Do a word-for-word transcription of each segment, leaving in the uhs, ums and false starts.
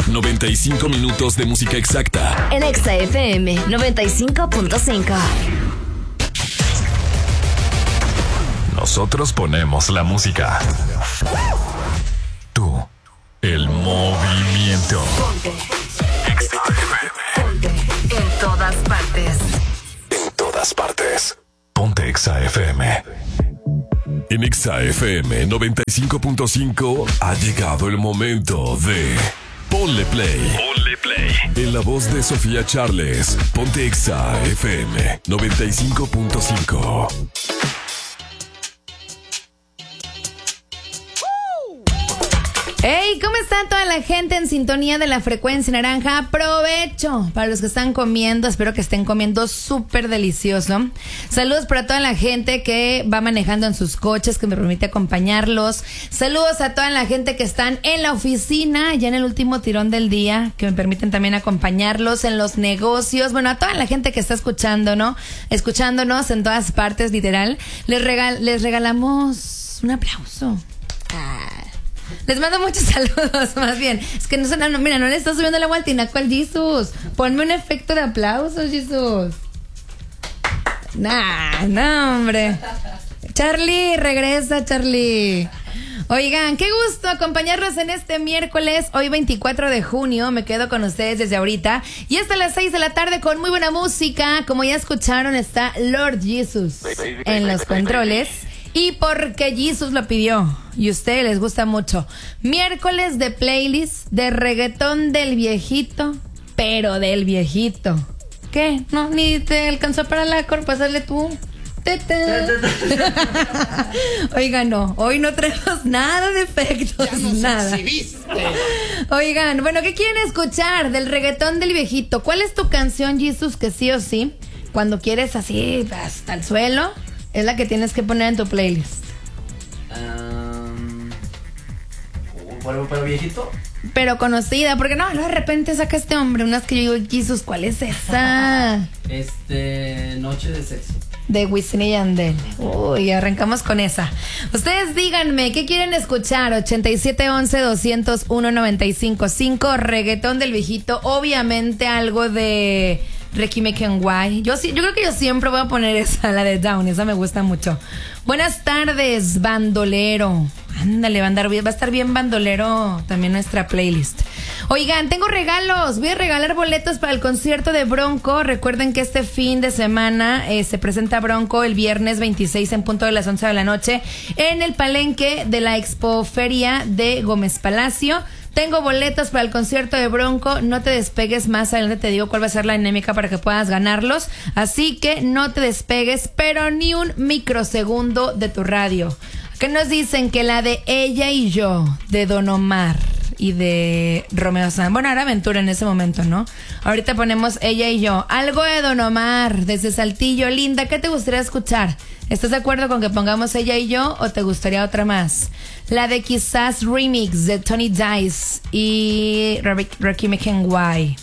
noventa y cinco minutos de música exacta. En Exa F M noventa y cinco punto cinco. Nosotros ponemos la música. Tú, el movimiento. Ponte. Exa F M. Ponte. En todas partes. En todas partes. Ponte Exa F M. En Exa F M noventa y cinco punto cinco ha llegado el momento de Ponle Play. Ponle Play. En la voz de Sofía Charles, Ponte Exa F M noventa y cinco punto cinco. Hey, ¿cómo está toda la gente en sintonía de la frecuencia naranja? Aprovecho para los que están comiendo, espero que estén comiendo súper delicioso. Saludos para toda la gente que va manejando en sus coches, que me permite acompañarlos. Saludos a toda la gente que están en la oficina, ya en el último tirón del día, que me permiten también acompañarlos en los negocios. Bueno, a toda la gente que está escuchando, ¿no? Escuchándonos en todas partes, literal. Les, regal- les regalamos un aplauso. Ah. Les mando muchos saludos, más bien. Es que no suena, no, mira, no le estás subiendo la agua al tinaco al Jesus. Ponme un efecto de aplausos, Jesus. Nah, no, hombre. Charlie, regresa, Charlie. Oigan, qué gusto acompañarlos en este miércoles, hoy veinticuatro de junio. Me quedo con ustedes desde ahorita y hasta las seis de la tarde con muy buena música. Como ya escucharon, está Lord Jesus en los controles. Y porque Jesus lo pidió y a ustedes les gusta mucho, miércoles de playlist de reggaetón del viejito, pero del viejito. ¿Qué? No, ni te alcanzó para la cor, pasarle tú. Oigan, no, hoy no traemos nada de efectos, ya nos nada. Exhibiste. Oigan, bueno, ¿qué quieren escuchar del reggaetón del viejito? ¿Cuál es tu canción, Jesus, que sí o sí, cuando quieres así hasta el suelo, es la que tienes que poner en tu playlist? Um, ¿Para, para viejito? Pero conocida, porque no, de repente saca este hombre unas que yo digo, Jesus, ¿cuál es esa? Este, Noche de Sexo. De Wisin y Yandel. Uy, arrancamos con esa. Ustedes díganme, ¿qué quieren escuchar? ochenta y siete once doscientos uno noventa y cinco cinco, reggaetón del viejito, obviamente algo de Rakim Kenway. Yo sí, yo creo que yo siempre voy a poner esa, la de Down, esa me gusta mucho. Buenas tardes, bandolero. Ándale, va a, andar bien, va a estar bien bandolero también nuestra playlist. Oigan, tengo regalos. Voy a regalar boletos para el concierto de Bronco. Recuerden que este fin de semana eh, se presenta Bronco el viernes veintiséis en punto de las once de la noche en el palenque de la Expoferia de Gómez Palacio. Tengo boletos para el concierto de Bronco. No te despegues, más adelante te digo cuál va a ser la dinámica para que puedas ganarlos. Así que no te despegues, pero ni un microsegundo de tu radio. ¿Qué nos dicen? Que la de Ella y Yo, de Don Omar y de Romeo Santos. Bueno, era Aventura en ese momento, ¿no? Ahorita ponemos Ella y Yo. Algo de Don Omar, desde Saltillo. Linda, ¿qué te gustaría escuchar? ¿Estás de acuerdo con que pongamos Ella y Yo o te gustaría otra más? La de Quizás Remix de Tony Dice y Rakim Kenway.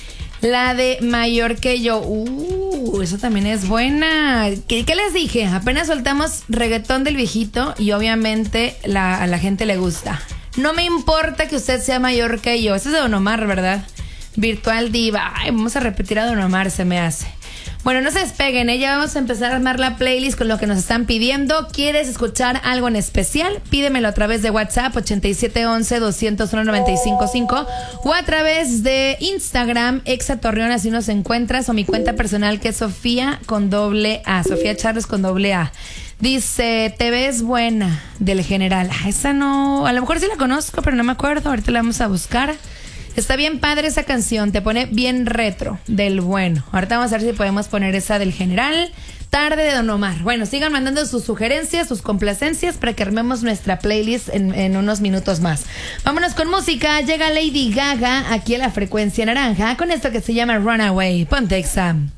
La de Mayor que Yo. Uh, eso también es buena. ¿Qué, qué les dije? Apenas soltamos reggaetón del viejito y obviamente la, a la gente le gusta. No me importa que usted sea mayor que yo. Ese es de Don Omar, ¿verdad? Virtual Diva. Ay, vamos a repetir a Don Omar, se me hace. Bueno, no se despeguen, ¿eh? Ya vamos a empezar a armar la playlist con lo que nos están pidiendo. ¿Quieres escuchar algo en especial? Pídemelo a través de WhatsApp ochenta y siete once doscientos uno noventa y cinco cinco o a través de Instagram, Exa Torreón, así nos encuentras, o mi cuenta personal que es Sofía con doble A, Sofía Charles con doble A. Dice, te ves buena, del General. Ah, esa no, a lo mejor sí la conozco, pero no me acuerdo, ahorita la vamos a buscar. Está bien padre esa canción, te pone bien retro, del bueno. Ahorita vamos a ver si podemos poner esa del General. Tarde de Don Omar. Bueno, sigan mandando sus sugerencias, sus complacencias para que armemos nuestra playlist en, en unos minutos más. Vámonos con música. Llega Lady Gaga aquí a la frecuencia naranja con esto que se llama Runaway. Ponte Exa.